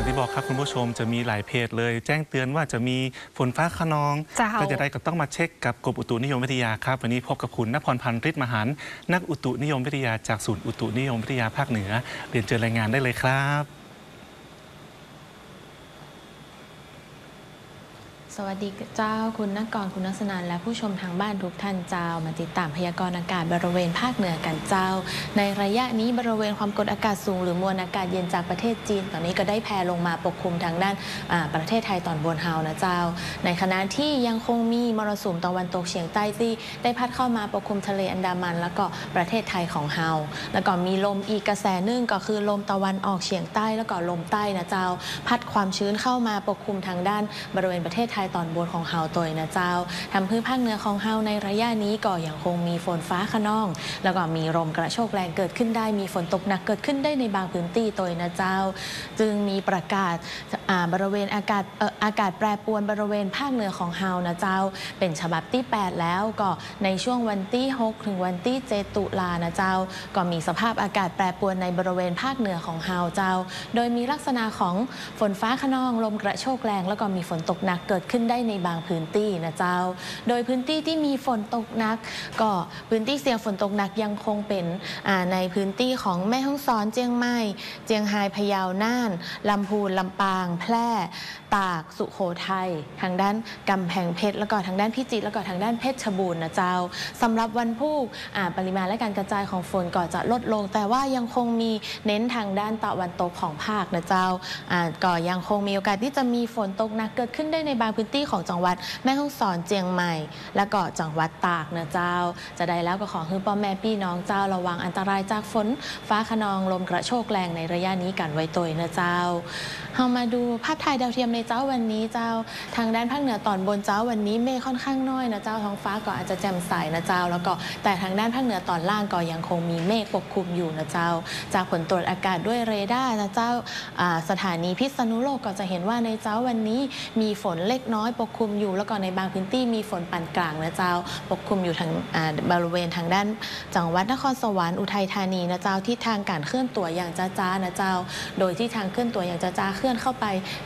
ที่บอกครับคุณผู้ชมจะมีหลายเพจเลยแจ้งเตือนว่าจะมีฝนฟ้าคะนองก็จะได้ก็ต้องมาเช็คกับกรมอุตุนิยมวิทยาครับวันนี้พบกับคุณณพรพันธ์ฤทธิ์มหันต์นักอุตุนิยมวิทยาจากศูนย์อุตุนิยมวิทยาภาคเหนือเรียนเชิญรายงานได้เลยครับสวัสดีเจ้าคุณนักกรคุณนักสนานและผู้ชมทางบ้านทุกท่านเจ้ามาติดตามพยากรณ์อากาศบริเวณภาคเหนือกันเจ้าในระยะนี้บริเวณความกดอากาศสูงหรือมวลอากาศเย็นจากประเทศจีนตอนนี้ก็ได้แผ่ลงมาปกคลุมทางด้านประเทศไทยตอนบนเฮานะเจ้าในขณะที่ยังคงมีมรสุมตะวันตกเฉียงใต้ที่ได้พัดเข้ามาปกคลุมทะเลอันดามันแล้วก็ประเทศไทยของเฮาแล้วก็มีลมอีกกระแสนึงก็คือลมตะวันออกเฉียงใต้แล้วก็ลมใต้นะเจ้าพัดความชื้นเข้ามาปกคลุมทางด้านบริเวณประเทศไทยตอนบนของเฮาตัวนะเจ้าทำพื้นภาคเหนือของเฮาในระยะนี้ก็ยังคงมีฝนฟ้าคะนองแล้วก็มีลมกระโชกแรงเกิดขึ้นได้มีฝนตกหนักเกิดขึ้นได้ในบางพื้นที่ตัวนะเจ้าจึงมีประกาศบริเวณอากาศแปรปรวนบริเวณภาคเหนือของเฮานะเจ้าเป็นฉบับที่8แล้วก็ในช่วงวันที่6ถึงวันที่7ตุลานะเจ้าก็มีสภาพอากาศแปรปรวนในบริเวณภาคเหนือของเฮาเจ้าโดยมีลักษณะของฝนฟ้าคะนองลมกระโชกแรงแล้วก็มีฝนตกหนักเกิดขึ้นได้ในบางพื้นที่นะเจ้าโดยพื้นที่ที่มีฝนตกหนักก็พื้นที่เสี่ยงฝนตกหนักยังคงเป็นในพื้นที่ของแม่ฮ่องสอนเจียงใหม่เจียงไฮ้พะเยาน่านลำพูนลำปางแพร่ตากสุโขทัยทางด้านกำแพงเพชรแล้วก็ทางด้านพิจิตรแล้วก็ทางด้านเพชรบูรณ์นะเจ้าสำหรับวันพุธปริมาณและการกระจายของฝนก็จะลดลงแต่ว่ายังคงมีเน้นทางด้านตะวันตกของภาคนะเจ้าก็ยังคงมีโอกาสที่จะมีฝนตกหนักเกิดขึ้นได้ในบางพื้นที่ของจังหวัดแม่ฮ่องสอนเจียงใหม่และก็จังหวัดตากนะเจ้าจะได้แล้วก็ขอให้พ่อแม่พี่น้องเจ้าระวังอันตรายจากฝนฟ้าคะนองลมกระโชกแรงในระยะนี้กันไว้ตัวนะเจ้าเรามาดูภาพถ่ายดาวเทียมในเจ้าวันนี้เจ้าทางด้านภาคเหนือตอนบนเจ้าวันนี้เมฆค่อนข้างน้อยนะเจ้าท้องฟ้าก็อาจจะแจ่มใสนะเจ้าแล้วก็แต่ทางด้านภาคเหนือตอนล่างก็ยังคงมีเมฆปกคลุมอยู่นะเจ้าจากผลตรวจอากาศด้วยเรดาร์นะเจ้าสถานีพิษณุโลกก็จะเห็นว่าในเจ้าวันนี้มีฝนเล็กน้อยปกคลุมอยู่แล้วก็ในบางพื้นที่มีฝนปานกลางนะเจ้าปกคลุมอยู่ทางบริเวณทางด้านจังหวัดนครสวรรค์อุทัยธานีนะเจ้าที่ทางการเคลื่อนตัวอย่างจ้าๆนะเจ้าโดยที่ทางเคลื่อนตัวอย่างจ้าๆเคลื่อนเข้าไป